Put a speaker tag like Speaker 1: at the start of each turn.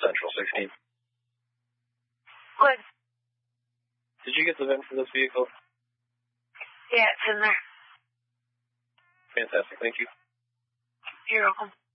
Speaker 1: Central 16.
Speaker 2: Good.
Speaker 1: Did you get the VIN for this vehicle?
Speaker 2: Yeah, it's in there.
Speaker 1: Fantastic. Thank you.
Speaker 2: You're welcome.